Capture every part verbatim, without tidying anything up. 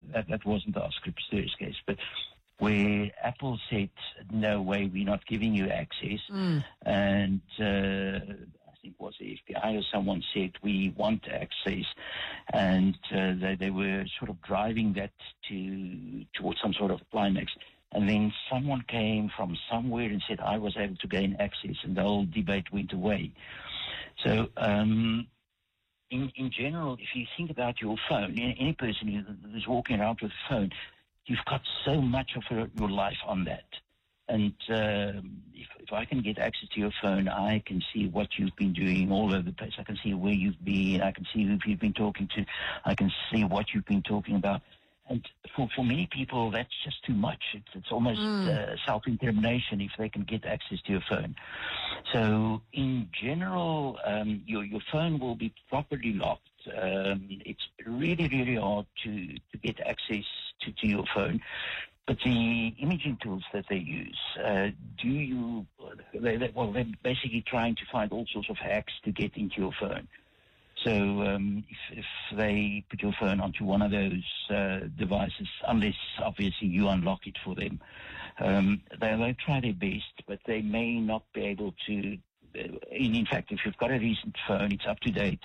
that, that wasn't the Oscar Pistorius case, but where Apple said, no way, we're not giving you access. Mm. And uh, I think it was the F B I or someone said, we want access. And uh, they, they were sort of driving that to towards some sort of climax. And then someone came from somewhere and said, I was able to gain access, and the whole debate went away. So um, in, in general, if you think about your phone, any person who's walking around with a phone, you've got so much of your, your life on that. And um, if, if I can get access to your phone, I can see what you've been doing all over the place. I can see where you've been. I can see who you've been talking to. I can see what you've been talking about. And for, for many people, that's just too much. It's, it's almost Mm. uh, self-incrimination if they can get access to your phone. So in general, um, your, your phone will be properly locked. Um, it's really, really hard to, to get access to, to your phone. But the imaging tools that they use, uh, do you, they, they, well, they're basically trying to find all sorts of hacks to get into your phone. So um, if, if they put your phone onto one of those uh, devices, unless obviously you unlock it for them, um, they, they'll try their best, but they may not be able to. In, in fact, if you've got a recent phone, it's up to date,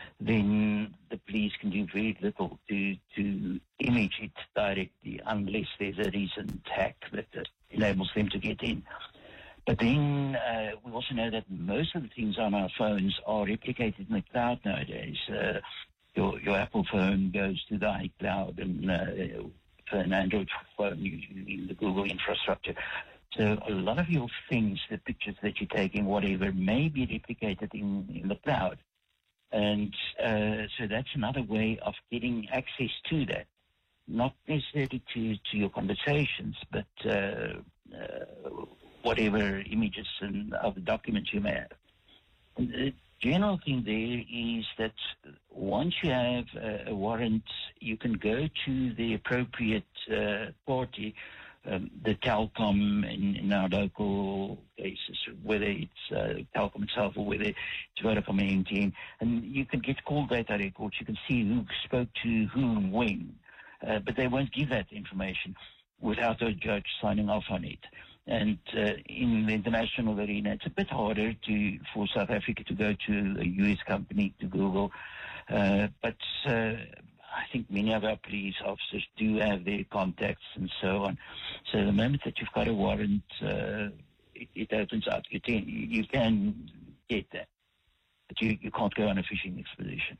then the police can do very little to, to image it directly unless there's a recent hack that uh, enables them to get in. But then uh, we also know that most of the things on our phones are replicated in the cloud nowadays. Uh, your, your Apple phone goes to the iCloud, and uh, for an Android phone, you use the Google infrastructure. So a lot of your things, the pictures that you're taking, whatever, may be replicated in, in the cloud. And uh, so that's another way of getting access to that. Not necessarily to, to your conversations, but uh, uh, whatever images and other documents you may have. And the general thing there is that once you have a, a warrant, you can go to the appropriate uh, party, um, the Telkom in, in our local cases, whether it's uh, Telkom itself or whether it's Vodacom and M T N, and you can get call data records. You can see who spoke to whom when. Uh, but they won't give that information without a judge signing off on it. And uh, in the international arena, it's a bit harder to for South Africa to go to a U S company, to Google. Uh, but uh, I think many of our police officers do have their contacts and so on. So the moment that you've got a warrant, uh, it, it opens up. You can, you can get that. But you, you can't go on a fishing expedition.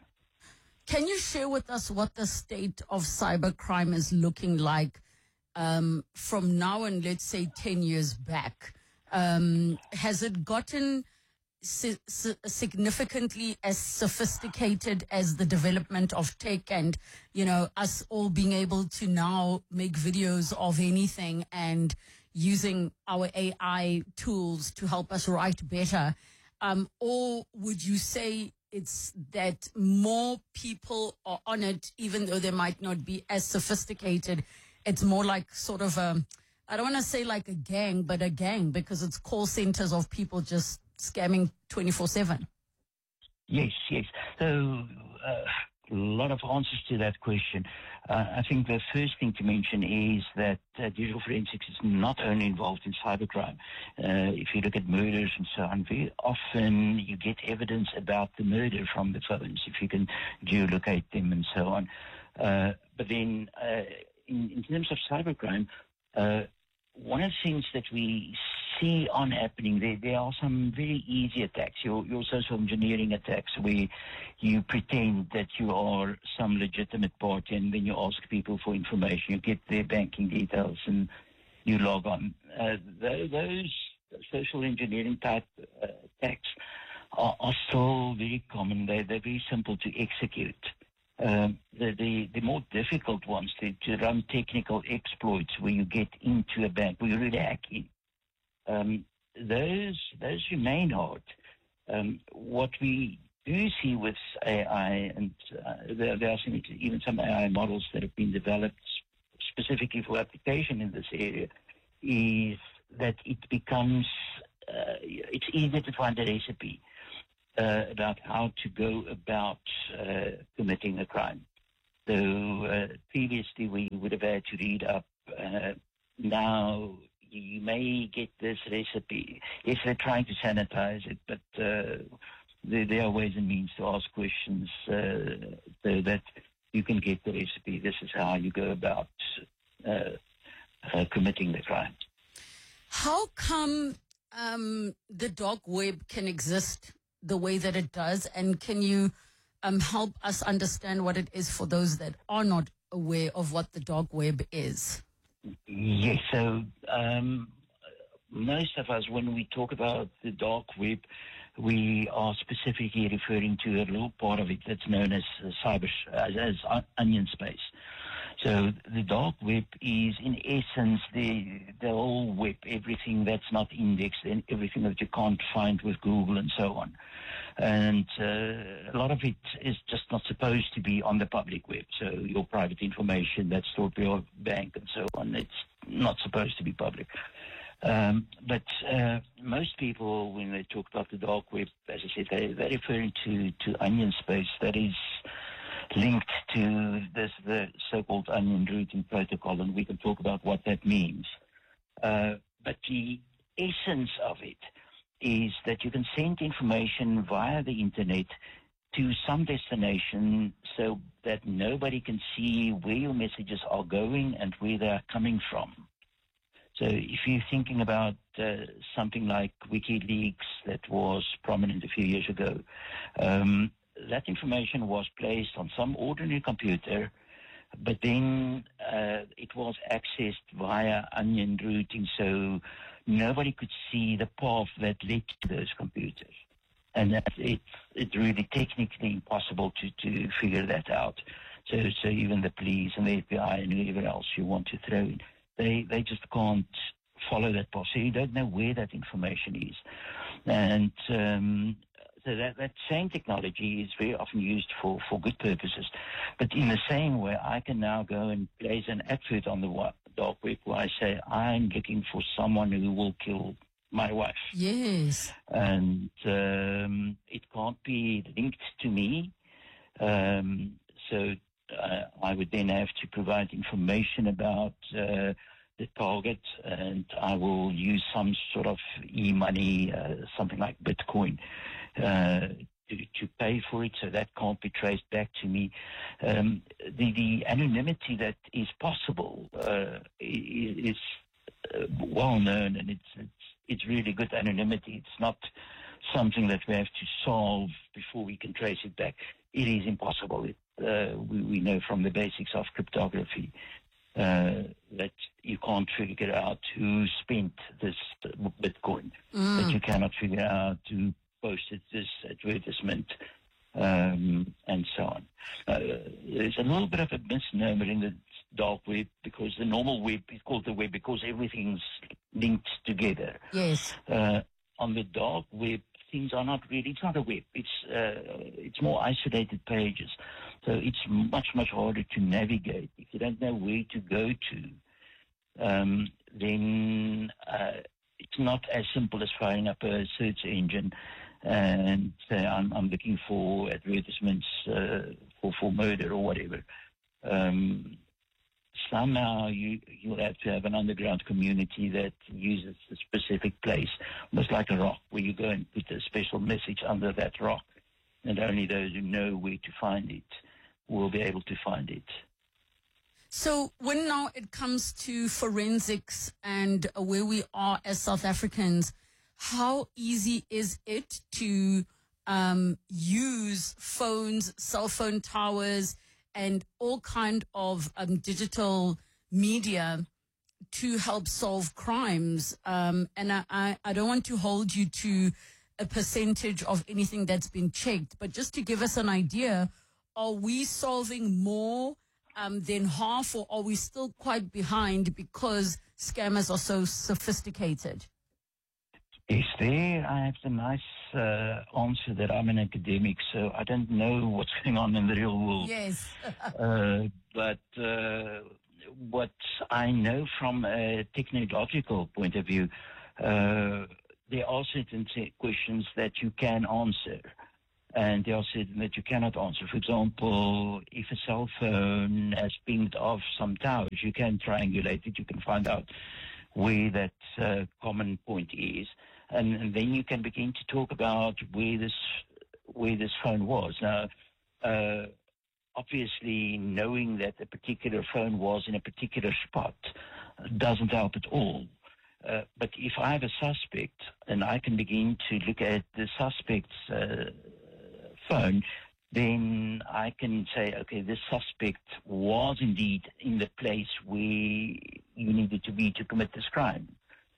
Can you share with us what the state of cybercrime is looking like um, from now and let's say ten years back? Um, has it gotten si- si- significantly as sophisticated as the development of tech and, you know, us all being able to now make videos of anything and using our A I tools to help us write better? Um, or would you say it's that more people are on it, even though they might not be as sophisticated? It's more like sort of a, I don't want to say like a gang, but a gang, because it's call centers of people just scamming twenty-four seven. Yes, yes. So uh, a lot of answers to that question. Uh, I think the first thing to mention is that uh, digital forensics is not only involved in cybercrime. Uh, if you look at murders and so on, very often you get evidence about the murder from the phones, if you can geolocate them and so on. Uh, but then uh, in, in terms of cybercrime, uh, one of the things that we see on happening, there, there are some very easy attacks, your, your social engineering attacks, where you pretend that you are some legitimate party and then you ask people for information, you get their banking details and you log on. Uh, those social engineering type uh, attacks are, are still very common. They, they're very simple to execute. Um, the, the, the more difficult ones, to, to run technical exploits where you get into a bank, where you really hack in, um, those, those remain hard. Um, what we do see with A I, and uh, there, there are some, even some A I models that have been developed specifically for application in this area, is that it becomes, uh, it's easier to find a recipe Uh, about how to go about uh, committing a crime. So uh, previously we would have had to read up. Uh, now you may get this recipe. Yes, they're trying to sanitize it, but uh, there, there are ways and means to ask questions uh, so that you can get the recipe. This is how you go about uh, uh, committing the crime. How come um, the dark web can exist the way that it does? And can you um, help us understand what it is for those that are not aware of what the dark web is? Yes, so um, most of us, when we talk about the dark web, we are specifically referring to a little part of it that's known as uh, cyber, as, as onion space. So the dark web is, in essence, the the whole web, everything that's not indexed and everything that you can't find with Google and so on. And uh, a lot of it is just not supposed to be on the public web. So your private information that's stored by your bank and so on, it's not supposed to be public. Um, but uh, most people, when they talk about the dark web, as I said, they, they're referring to, to onion space that is linked to this the so-called onion routing protocol, and we can talk about what that means. Uh, but the essence of it is that you can send information via the internet to some destination so that nobody can see where your messages are going and where they are coming from. So if you're thinking about uh, something like WikiLeaks that was prominent a few years ago, um, that information was placed on some ordinary computer, but then uh, it was accessed via onion routing, so nobody could see the path that led to those computers. And that it's, it's really technically impossible to, to figure that out. So, so even the police and the F B I and whoever else you want to throw in, they, they just can't follow that path. So you don't know where that information is. And um, so that, that same technology is very often used for, for good purposes. But in the same way, I can now go and place an advert on the dark web where I say, I'm looking for someone who will kill my wife. Yes. And um, it can't be linked to me. Um, so uh, I would then have to provide information about uh, the target, and I will use some sort of e-money, uh, something like Bitcoin, uh, to, to pay for it, so that can't be traced back to me. Um, the, the anonymity that is possible uh, is uh, well known, and it's, it's it's really good anonymity. It's not something that we have to solve before we can trace it back. It is impossible. It, uh, we, we know from the basics of cryptography uh, that you can't figure out who spent this Bitcoin, Mm. that you cannot figure out who posted this advertisement, um, and so on. Uh, there's a little bit of a misnomer in the dark web, because the normal web is called the web because everything's linked together. Yes. Uh, on the dark web, things are not really, it's not a web. It's uh, it's more isolated pages. So it's much, much harder to navigate. If you don't know where to go to, um, then uh, it's not as simple as firing up a search engine and say, I'm, I'm looking for advertisements uh, for, for murder or whatever. Um, somehow you, you'll have to have an underground community that uses a specific place, almost like a rock, where you go and put a special message under that rock, and only those who know where to find it will be able to find it. So when now it comes to forensics and uh, where we are as South Africans, how easy is it to um, use phones, cell phone towers, and all kind of um, digital media to help solve crimes? Um, and I, I, I don't want to hold you to a percentage of anything that's been checked, but just to give us an idea, are we solving more um, than half, or are we still quite behind because scammers are so sophisticated? Yes, there I have the nice uh, answer that I'm an academic, so I don't know what's going on in the real world. Yes. uh, but uh, what I know from a technological point of view, uh, there are certain questions that you can answer. and there are certain that you cannot answer. For example, if a cell phone has pinged off some towers, you can triangulate it. You can find out where that uh, common point is, and, and then you can begin to talk about where this where this phone was. Now, uh, obviously, knowing that a particular phone was in a particular spot doesn't help at all. Uh, but if I have a suspect and I can begin to look at the suspect's uh, phone, then I can say, okay, this suspect was indeed in the place where you needed to be to commit this crime.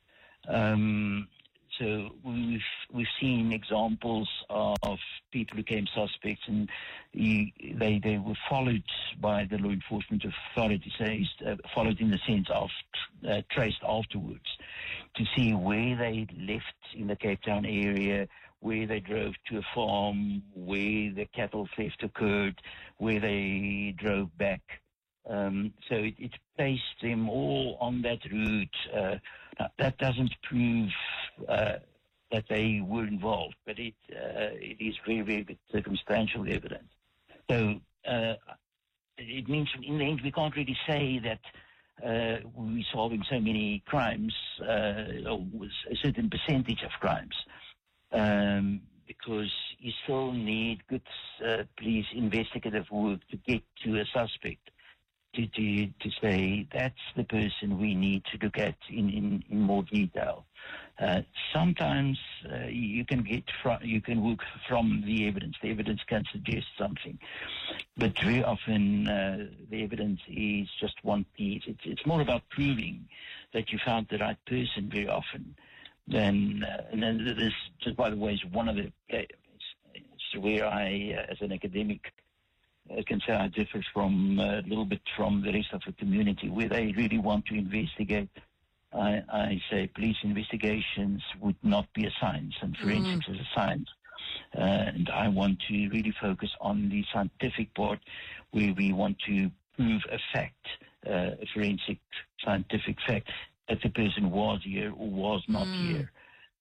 Um, so we've we've seen examples of people who became suspects and he, they they were followed by the law enforcement authorities, uh, followed in the sense of uh, traced afterwards to see where they left in the Cape Town area, where they drove to a farm, where the cattle theft occurred, where they drove back. Um, so it, it placed them all on that route. Uh, that doesn't prove uh, that they were involved, but it uh, it is very, very good circumstantial evidence. So uh, it means in the end we can't really say that uh, we're solving so many crimes, uh, or a certain percentage of crimes. Um, because you still need good uh, police investigative work to get to a suspect, to, to, to say that's the person we need to look at in, in, in more detail. Uh, sometimes uh, you can get from, you can work from the evidence. The evidence can suggest something, but very often uh, the evidence is just one piece. It's, it's more about proving that you found the right person very often. Then, uh, and then this, just by the way, is one of the it's, it's where I, uh, as an academic, uh, can say I differ from uh, a little bit from the rest of the community, where they really want to investigate. I, I say police investigations would not be a science, and forensics mm. is a science. Uh, and I want to really focus on the scientific part, where we want to prove a fact, uh, a forensic scientific fact, that the person was here or was not mm. here.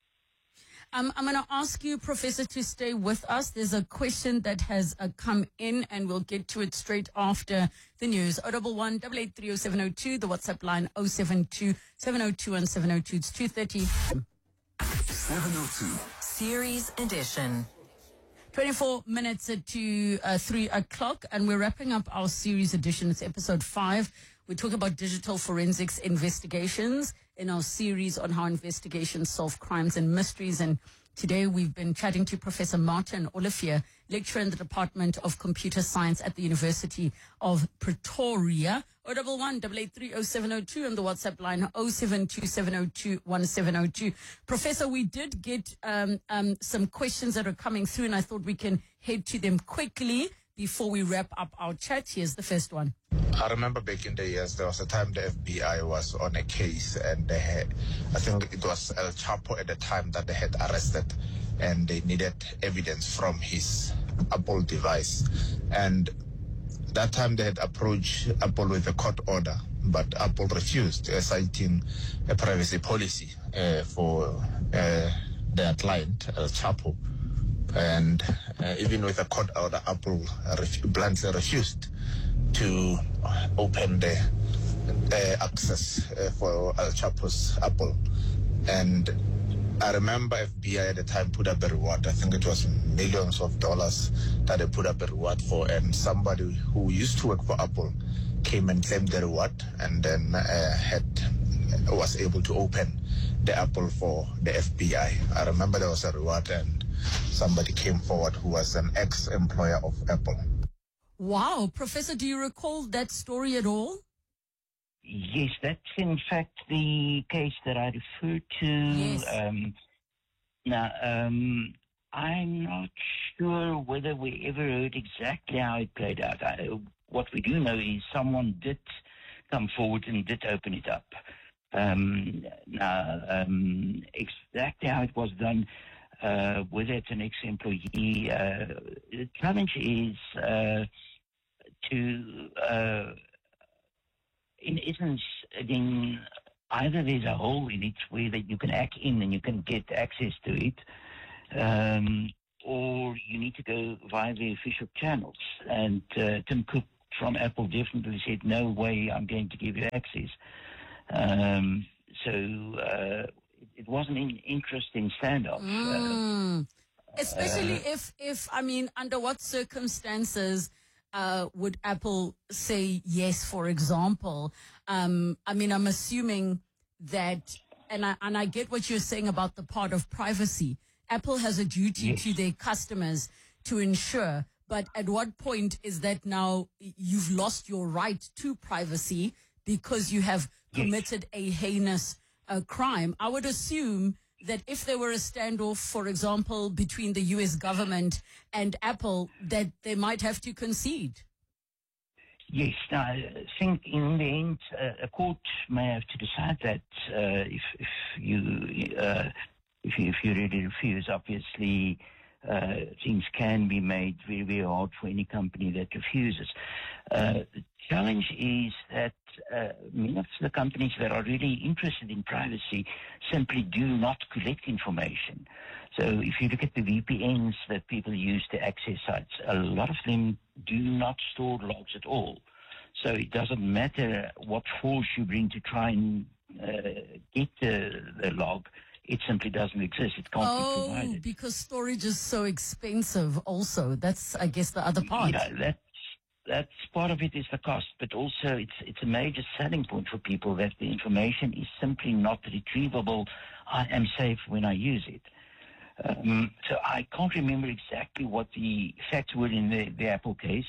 Um, I'm going to ask you, Professor, to stay with us. There's a question that has uh, come in, and we'll get to it straight after the news. oh one one, eight eight three, oh seven oh two, the WhatsApp line oh seven two, seven oh two, and seven oh two. It's two thirty. seven oh two. Series Edition. twenty-four minutes to uh, three o'clock, and we're wrapping up our series edition. It's episode five. We talk about digital forensics investigations in our series on how investigations solve crimes and mysteries. And today we've been chatting to Professor Martin Olivier, lecturer in the Department of Computer Science at the University of Pretoria. oh one one, eight eight three, oh seven oh two and the WhatsApp line oh seven two, seven oh two, one seven oh two. Professor, we did get um, um, some questions that are coming through, and I thought we can head to them quickly before we wrap up our chat. Here's the first one. I remember back in the years, there was a time the F B I was on a case, and they had, I think it was El Chapo at the time that they had arrested, and they needed evidence from his Apple device. And that time they had approached Apple with a court order, but Apple refused, uh, citing a privacy policy uh, for uh, their client, El Chapo. And uh, even with a court order, Apple ref- bluntly refused to open the uh, access uh, for El Chapo's Apple. And I remember F B I at the time put up a reward. I think it was millions of dollars that they put up a reward for. And somebody who used to work for Apple came and claimed the reward, and then uh, had was able to open the Apple for the F B I. I remember there was a reward, and somebody came forward who was an ex-employer of Apple. Wow. Professor, do you recall that story at all? Yes, that's in fact the case that I referred to. Yes. Um, now, um, I'm not sure whether we ever heard exactly how it played out. I, what we do know is someone did come forward and did open it up. Um, now, um, exactly how it was done, uh, whether it's an ex-employee, uh, the challenge is uh, to, uh, in essence, again, either there's a hole in it where that you can hack in and you can get access to it, um, or you need to go via the official channels. And uh, Tim Cook from Apple definitely said, no way, I'm going to give you access. Um, so uh, it, it was an in- interesting standoff. Mm. Uh, Especially uh, if, if, I mean, under what circumstances uh, would Apple say yes, for example? Um, I mean, I'm assuming that, and I, and I get what you're saying about the part of privacy. Apple has a duty yes. to their customers to ensure, but at what point is that now you've lost your right to privacy because you have committed yes. a heinous uh, crime? I would assume that if there were a standoff, for example, between the U S government and Apple, that they might have to concede. Yes, now, I think in the end, uh, a court may have to decide that uh, if, if you uh, if you if you really refuse. Obviously, uh, things can be made very very hard for any company that refuses. Uh, the challenge is that uh, many of the companies that are really interested in privacy simply do not collect information. So if you look at the V P Ns that people use to access sites, a lot of them do not store logs at all. So it doesn't matter what force you bring to try and uh, get the, the log. It simply doesn't exist. It can't oh, be provided. Oh, because storage is so expensive also. That's, I guess, the other part. Yeah, that's, that's part of it is the cost, but also it's it's a major selling point for people that the information is simply not retrievable. I am safe when I use it. Um, so I can't remember exactly what the facts were in the, the Apple case.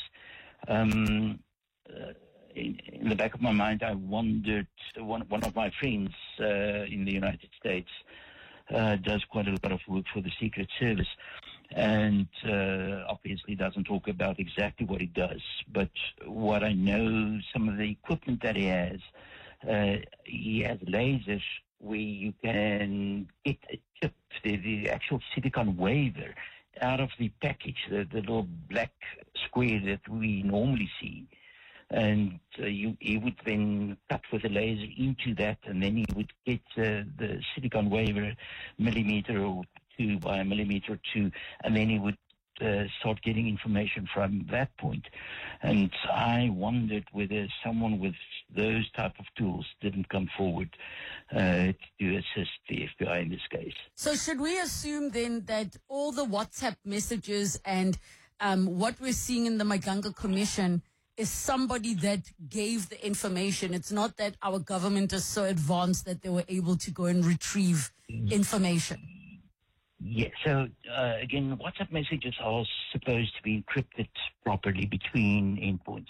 Um, uh, in, in the back of my mind, I wondered, one, one of my friends uh, in the United States uh, does quite a lot of work for the Secret Service, and uh, obviously doesn't talk about exactly what he does. But what I know, some of the equipment that he has, uh, he has lasers where you can get a chip, the, the actual silicon wafer, out of the package, the, the little black square that we normally see. And uh, you, he would then cut with a laser into that, and then he would get uh, the silicon wafer millimeter or two by a millimeter or two, and then he would uh, start getting information from that point. And I wondered whether someone with those type of tools didn't come forward uh, to assist the F B I in this case. So should we assume then that all the WhatsApp messages and um, what we're seeing in the Maganga Commission is somebody that gave the information? It's not that our government is so advanced that they were able to go and retrieve information. Yeah, so uh, again, WhatsApp messages are supposed to be encrypted properly between endpoints.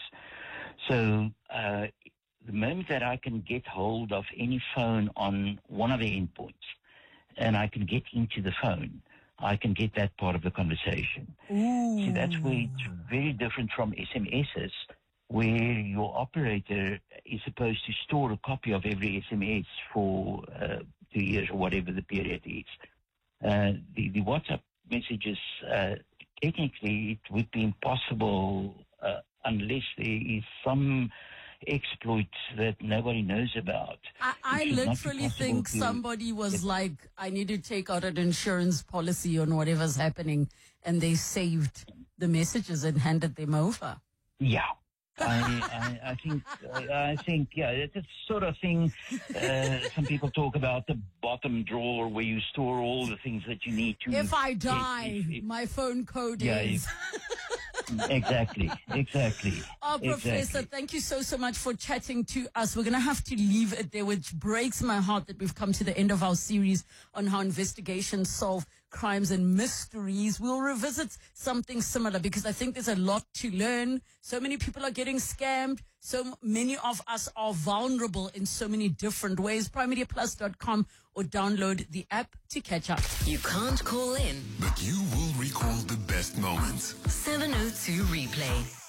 So uh, the moment that I can get hold of any phone on one of the endpoints and I can get into the phone, I can get that part of the conversation. Ooh. See, that's where it's very different from S M Ses, where your operator is supposed to store a copy of every S M S for uh, two years or whatever the period is. Uh, the, the WhatsApp messages, uh, technically it would be impossible uh, unless there is some exploit that nobody knows about. I, I literally think to, somebody was like, I need to take out an insurance policy on whatever's happening, and they saved the messages and handed them over. Yeah. I, I, I think, I think, yeah, it's a sort of thing. Uh, some people talk about the bottom drawer where you store all the things that you need to. If I die, if, if, my phone code yeah, is. If, exactly, exactly. Oh, Professor, exactly. Thank you so, so much for chatting to us. We're going to have to leave it there, which breaks my heart that we've come to the end of our series on how investigations solve crimes and mysteries. We'll revisit something similar because I think there's a lot to learn. So many people are getting scammed. So many of us are vulnerable in so many different ways. prime media plus dot com or download the app to catch up. You can't call in, but you will recall the best moments. seven oh two Replay.